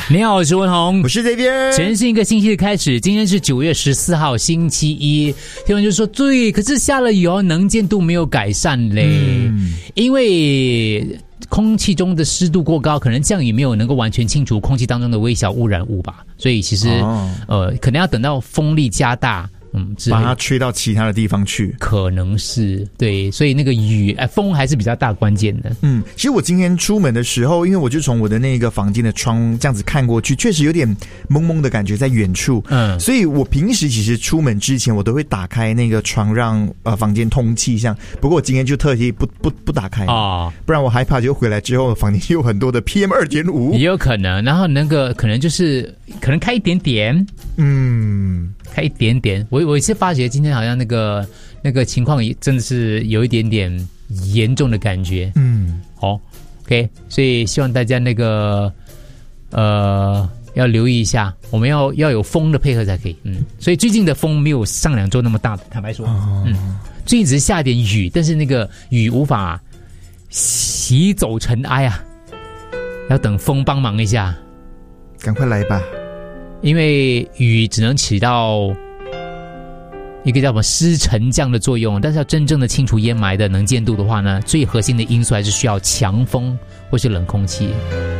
你好，我是文宏， 我是这边。 全新一个星期的开始，今天是9月14号，星期一。听众就说，对，可是下了雨哦，能见度没有改善嘞，因为空气中的湿度过高，可能降雨没有能够完全清除空气当中的微小污染物吧，所以其实可能要等到风力加大。 把它吹到其他的地方去， 可能是对，所以那个风还是比较大关键的。 其实我今天出门的时候，因为我就从我的那个房间的窗这样子看过去，确实有点蒙蒙的感觉在远处。所以我平时其实出门之前我都会打开那个窗让房间通气，像不过我今天就特地不打开不然我害怕就回来之后房间有很多的 PM2.5， 也有可能。然后那个可能就是可能开一点点，开一点点。我也是发觉今天好像那个情况真的是有一点点严重的感觉。OK， 所以希望大家那个要留意一下，我们要有风的配合才可以。所以最近的风没有上2周那么大的，坦白说。最近只是下点雨，但是那个雨无法洗走尘埃啊，要等风帮忙一下。 赶快来吧， 因为雨只能起到一个叫什么湿沉降的作用，但是要真正的清除烟霾的能见度的话呢，最核心的因素还是需要强风或是冷空气。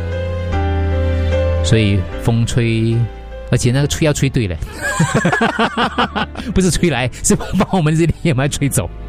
所以风吹，而且那个吹要吹对了不是吹来，是把我们这里烟霾吹走。